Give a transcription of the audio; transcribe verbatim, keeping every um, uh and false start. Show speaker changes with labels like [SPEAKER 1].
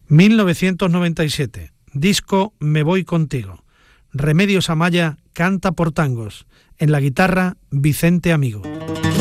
[SPEAKER 1] mil novecientos noventa y siete, disco Me voy contigo. Remedios Amaya canta por tangos. En la guitarra, Vicente Amigo.